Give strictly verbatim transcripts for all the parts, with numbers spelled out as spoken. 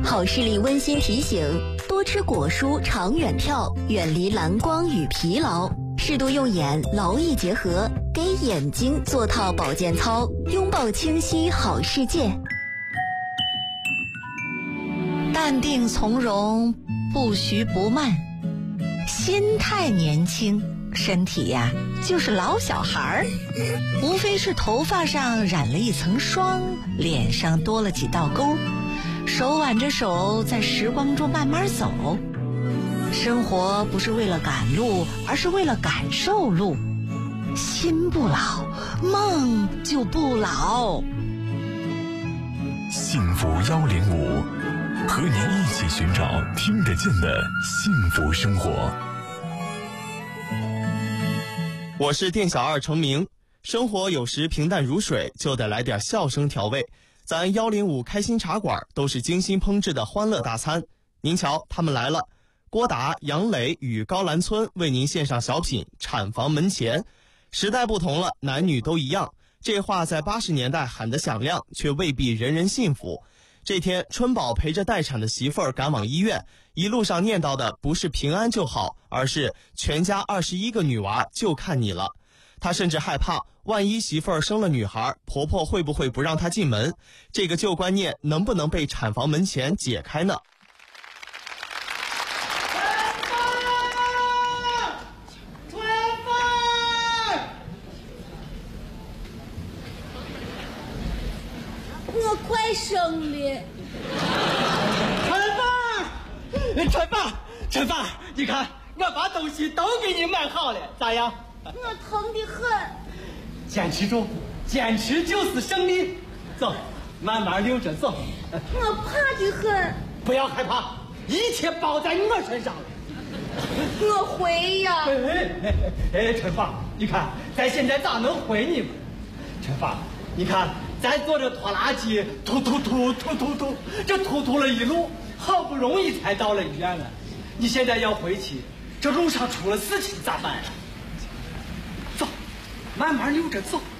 好视力温馨提醒：多吃果蔬长远跳，远离蓝光与疲劳，适度用眼劳逸结合，给眼睛做套保健操，拥抱清晰好世界。 淡定从容，不徐不慢，心态年轻，身体呀就是老小孩儿，无非是头发上染了一层霜，脸上多了几道沟，手挽着手在时光中慢慢走。生活不是为了赶路，而是为了感受路。心不老，梦就不老。 幸福幺零五，和您一起寻找听得见的幸福生活。 我是店小二程明。生活有时平淡如水，就得来点笑声调味。咱幺零五开心茶馆都是精心烹制的欢乐大餐。您瞧，他们来了。郭达、杨磊与高兰村为您献上小品《产房门前》。时代不同了，男女都一样。这话在八十年代喊得响亮，却未必人人信服。这天，春宝陪着待产的媳妇儿赶往医院，一路上念叨的不是平安就好，而是全家二十一个女娃就看你了。他甚至害怕，万一媳妇儿生了女孩，婆婆会不会不让她进门？这个旧观念能不能被产房门前解开呢？ 我快生了， 陈芳，陈芳，陈芳，你看我把东西都给你买好了，咋样？ 我疼得很。 坚持住，坚持就是胜利。走，慢慢溜着走。 我怕得很。 不要害怕，一切包在我身上了。 我会呀。 哎哎哎，陈芳，你看咱现在咋能回你们？陈芳，你看。咱坐着拖拉机突突突突突突，这突突了一路，好不容易才到了医院了。你现在要回去，这路上出了事情咋办呀？走，慢慢溜着走。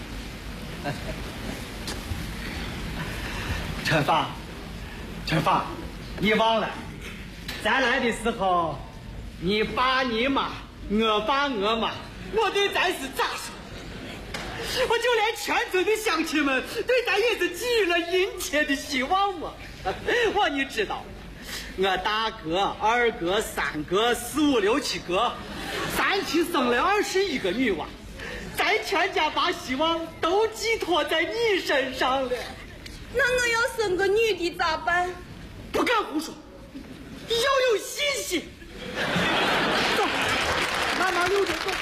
陈芳，陈芳，你忘了，咱来的时候，你爸你妈，我爸我妈，我对咱是咋说？我就连全村的乡亲们对咱也是寄予了殷切的希望嘛。我你知道，我大哥、二哥、三哥、四五六七哥，三七生了二十一个女娃，咱全家把希望都寄托在你身上了。 那我要生个女的咋办？ 不敢胡说，要有信心。走，慢慢溜着走。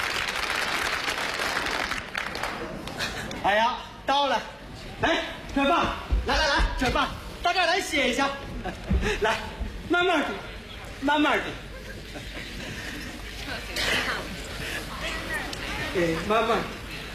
哎呀，到了！来，陈芳，来来来，陈芳，到这儿来歇一下。来，慢慢的，慢慢的。哎，慢慢。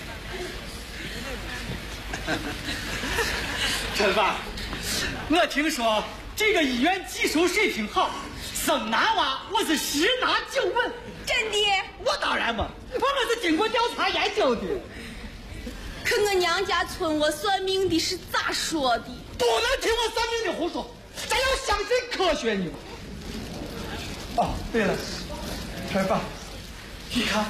陈芳，我听说这个医院技术水平好，生男娃我是十拿九稳。 真的？ 我当然嘛，我们是经过调查研究的。 可我娘家村我算命的是咋说的？ 不能听我算命的胡说，咱要相信科学你们。哦，对了，陈芳，你看，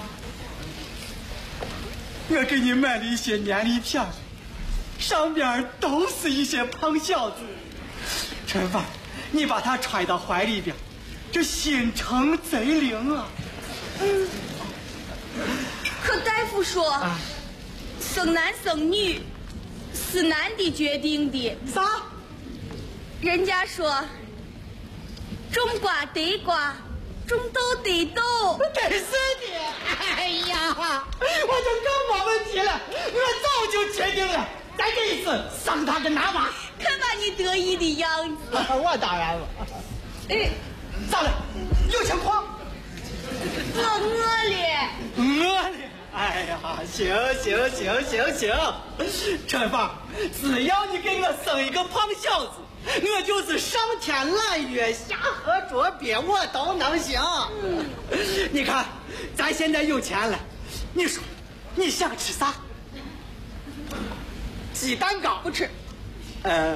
我给你买了一些年历片，上边都是一些胖小子。陈芳，你把它揣到怀里边，这心诚则灵啊。 嗯。可大夫说。啊，生男生女是男的决定的。 啥？ 人家说种瓜得瓜，种豆得豆。 真是的！哎呀，我就更没问题了，我早就决定了，咱这一次生他个男娃。 看把你得意的样子。 我当然了。 哎， 咋了？有情况？ 我饿了。 饿了。哎呀，行行行行行，陈芳，只要你给我生一个胖小子，我就是上天揽月下河捉鳖我都能行。嗯，你看咱现在有钱了，你说你想吃啥？鸡蛋糕不吃。 呃